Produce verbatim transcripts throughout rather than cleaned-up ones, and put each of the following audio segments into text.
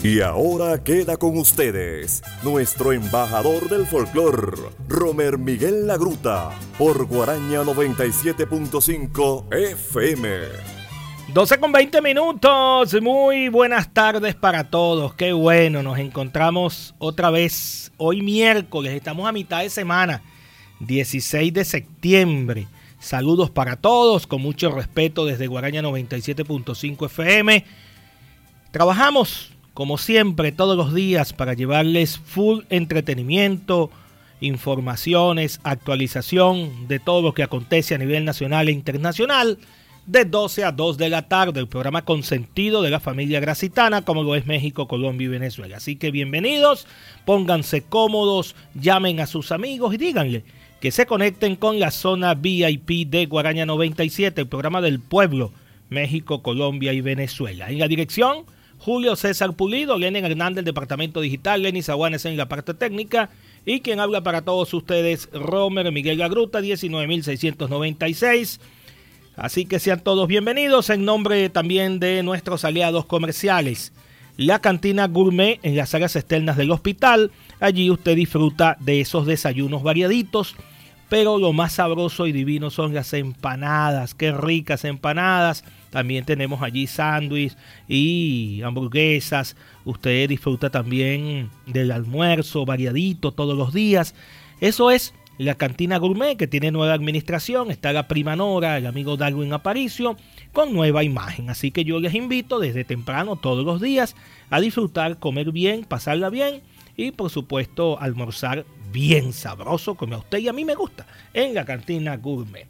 Y ahora queda con ustedes nuestro embajador del folclor, Romer Miguel Lagruta, por Guaraña noventa y siete punto cinco F M. doce con veinte minutos, muy buenas tardes para todos, qué bueno, nos encontramos otra vez hoy miércoles, estamos a mitad de semana, dieciséis de septiembre. Saludos para todos, con mucho respeto desde Guaraña noventa y siete punto cinco F M. Trabajamos como siempre todos los días para llevarles full entretenimiento, informaciones, actualización de todo lo que acontece a nivel nacional e internacional, de doce a dos de la tarde, el programa consentido de la familia gracitana, como lo es México, Colombia y Venezuela. Así que bienvenidos, pónganse cómodos, llamen a sus amigos y díganle que se conecten con la zona V I P de Guaraña noventa y siete, el programa del pueblo, México, Colombia y Venezuela. En la dirección, Julio César Pulido, Lenin Hernández del Departamento Digital, Lenny Zaguanes en la parte técnica y quien habla para todos ustedes, Romer Miguel Lagruta, diecinueve mil seiscientos noventa y seis. Así que sean todos bienvenidos en nombre también de nuestros aliados comerciales. La Cantina Gourmet en las áreas externas del hospital. Allí usted disfruta de esos desayunos variaditos, pero lo más sabroso y divino son las empanadas. Qué ricas empanadas. También tenemos allí sándwiches y hamburguesas. Usted disfruta también del almuerzo variadito todos los días. Eso es la Cantina Gourmet, que tiene nueva administración. Está la prima Nora, el amigo Darwin Aparicio, con nueva imagen. Así que yo les invito desde temprano todos los días a disfrutar, comer bien, pasarla bien y por supuesto almorzar bien sabroso, como a usted y a mí me gusta, en la Cantina Gourmet.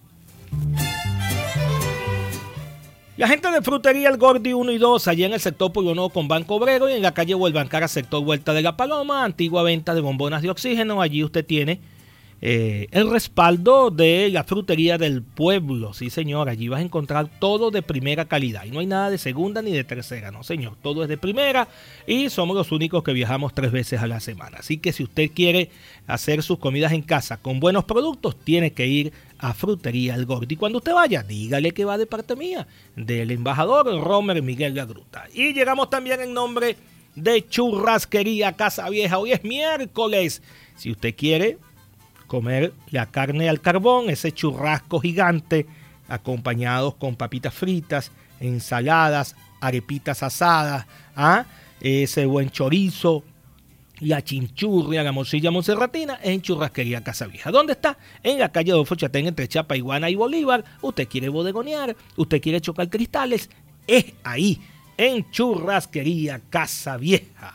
La gente de Frutería El Gordi uno y dos, allá en el sector Pueblo Nuevo con Banco Obrero y en la calle Huelvancara, sector Vuelta de la Paloma, antigua venta de bombonas de oxígeno. Allí usted tiene eh, el respaldo de la Frutería del Pueblo. Sí, señor, allí vas a encontrar todo de primera calidad. Y no hay nada de segunda ni de tercera, no, señor. Todo es de primera y somos los únicos que viajamos tres veces a la semana. Así que si usted quiere hacer sus comidas en casa con buenos productos, tiene que ir a Frutería El Gordi. Y cuando usted vaya, dígale que va de parte mía, del embajador Romer Miguel Lagruta. Y llegamos también en nombre de Churrasquería Casa Vieja. Hoy es miércoles. Si usted quiere comer la carne al carbón, ese churrasco gigante, acompañados con papitas fritas, ensaladas, arepitas asadas, ¿ah? ese buen chorizo, la chinchurria, la morcilla monserratina, en Churrasquería Casa Vieja. ¿Dónde está? En la calle Adolfo Chatén, entre Chapa, Iguana y Bolívar. Usted quiere bodegonear, usted quiere chocar cristales, es ahí, en Churrasquería Casa Vieja.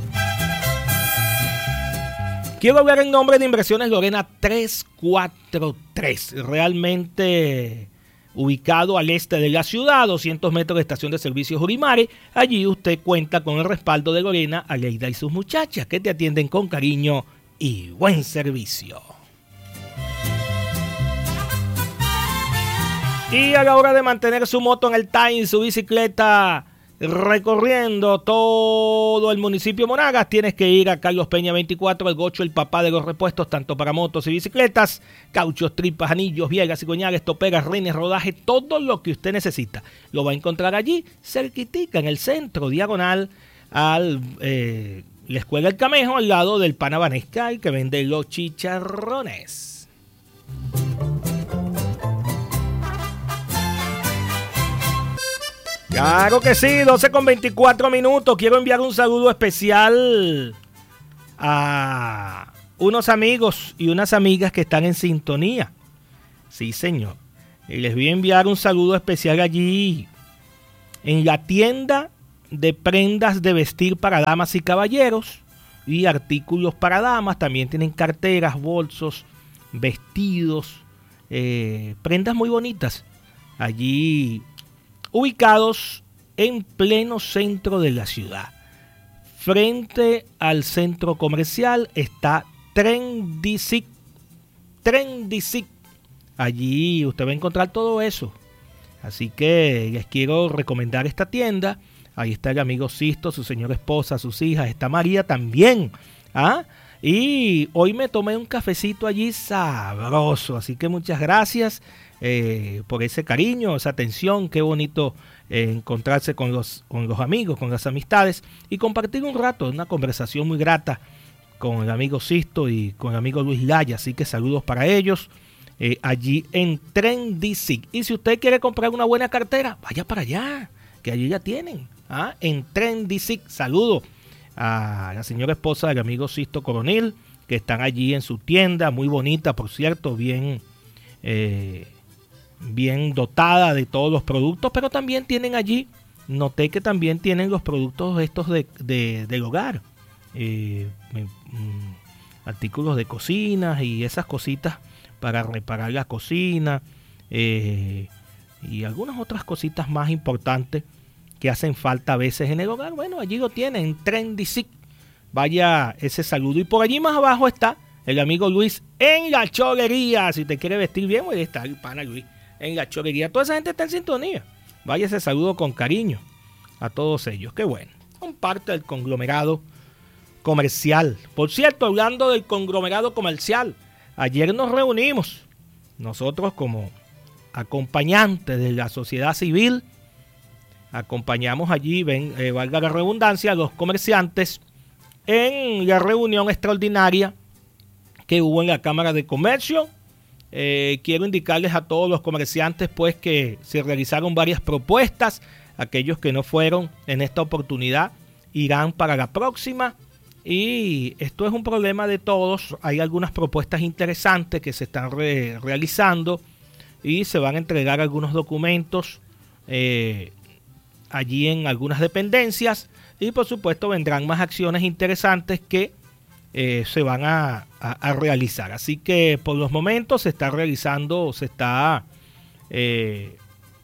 Quiero hablar en nombre de Inversiones Lorena trescientos cuarenta y tres, realmente ubicado al este de la ciudad, doscientos metros de estación de servicios Urimare. Allí usted cuenta con el respaldo de Lorena, Aleida y sus muchachas, que te atienden con cariño y buen servicio. Y a la hora de mantener su moto en el time, su bicicleta recorriendo todo el municipio de Monagas, tienes que ir a Carlos Peña veinticuatro, el Gocho, el papá de los repuestos, tanto para motos y bicicletas, cauchos, tripas, anillos, viegas, cigüeñales, toperas, rines, rodaje, todo lo que usted necesita. Lo va a encontrar allí, cerquitica, en el centro, diagonal al eh, la Escuela El Camejo, al lado del Panabanesca, el que vende los chicharrones. Claro que sí, doce con veinticuatro minutos. Quiero enviar un saludo especial a unos amigos y unas amigas que están en sintonía. Sí, señor. Y les voy a enviar un saludo especial allí en la tienda de prendas de vestir para damas y caballeros y artículos para damas. También tienen carteras, bolsos, vestidos, eh, prendas muy bonitas. Allí ubicados en pleno centro de la ciudad. Frente al centro comercial está Trendisic. Trendisic. Allí usted va a encontrar todo eso. Así que les quiero recomendar esta tienda. Ahí está el amigo Sisto, su señora esposa, sus hijas. Está María también. ¿Ah? Y hoy me tomé un cafecito allí sabroso. Así que muchas gracias. eh, por ese cariño, esa atención. Qué bonito eh, encontrarse con los, con los amigos, con las amistades y compartir un rato, una conversación muy grata con el amigo Sisto y con el amigo Luis Laya. Así que saludos para ellos eh, allí en Trendy Sig. Y si usted quiere comprar una buena cartera, vaya para allá, que allí ya tienen. ¿ah? En Trendy Sig. Saludos a la señora esposa del amigo Sisto Coronel, que están allí en su tienda, muy bonita, por cierto, bien, eh, bien dotada de todos los productos, pero también tienen allí, noté que también tienen los productos estos de, de, del hogar, eh, me, mm, artículos de cocina y esas cositas para reparar la cocina, eh, y algunas otras cositas más importantes que hacen falta a veces en el hogar. Bueno, allí lo tienen, en Trendy Sig. Vaya ese saludo. Y por allí más abajo está el amigo Luis en la cholería. Si te quiere vestir bien, ahí está el pana Luis en la cholería. Toda esa gente está en sintonía. Vaya ese saludo con cariño a todos ellos. Qué bueno. Son parte del conglomerado comercial. Por cierto, hablando del conglomerado comercial, ayer nos reunimos, nosotros como acompañantes de la sociedad civil, acompañamos allí, ven, eh, valga la redundancia, a los comerciantes en la reunión extraordinaria que hubo en la Cámara de Comercio. Eh, quiero indicarles a todos los comerciantes pues que se realizaron varias propuestas. Aquellos que no fueron en esta oportunidad irán para la próxima. Y esto es un problema de todos. Hay algunas propuestas interesantes que se están re realizando y se van a entregar algunos documentos eh, allí en algunas dependencias. Y por supuesto vendrán más acciones interesantes que eh, se van a, a, a realizar. Así que por los momentos se está realizando, se está eh,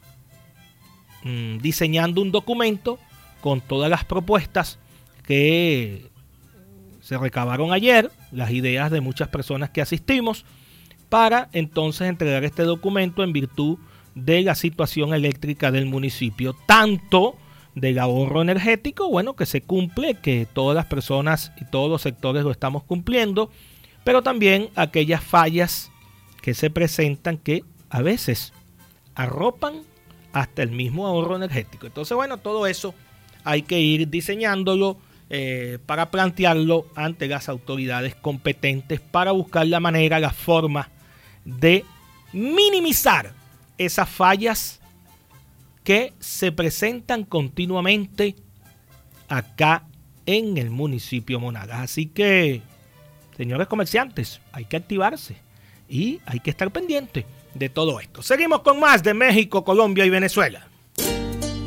mm, diseñando un documento con todas las propuestas que se recabaron ayer, las ideas de muchas personas que asistimos, para entonces entregar este documento en virtud de la situación eléctrica del municipio, tanto del ahorro energético, bueno, que se cumple, que todas las personas y todos los sectores lo estamos cumpliendo, pero también aquellas fallas que se presentan que a veces arropan hasta el mismo ahorro energético. Entonces, bueno, todo eso hay que ir diseñándolo eh, para plantearlo ante las autoridades competentes para buscar la manera, la forma de minimizar esas fallas que se presentan continuamente acá en el municipio Monagas. Así que, señores comerciantes, hay que activarse y hay que estar pendiente de todo esto. Seguimos con más de México, Colombia y Venezuela.